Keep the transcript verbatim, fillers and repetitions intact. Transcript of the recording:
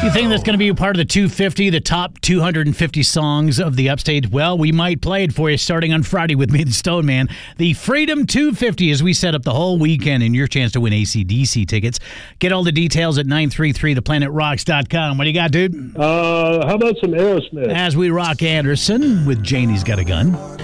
You think that's going to be a part of the two fifty, the top two hundred fifty songs of the Upstage? Well, we might play it for you starting on Friday with me, the Stone Man. The Freedom two fifty as we set up the whole weekend and your chance to win A C D C tickets. Get all the details at nine three three the planet rocks dot com. What do you got, dude? Uh, how about some Aerosmith? As we rock Anderson with Janie's Got a Gun.